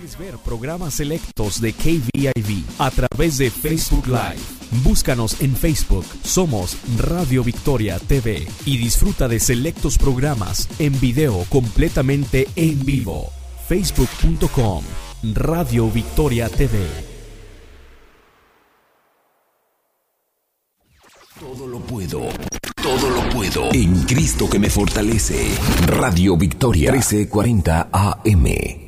Puedes ver programas selectos de KVIV a través de Facebook Live. Búscanos en Facebook, somos Radio Victoria TV y disfruta de selectos programas en video completamente en vivo. Facebook.com Radio Victoria TV. Todo lo puedo en Cristo que me fortalece. Radio Victoria 1340 AM.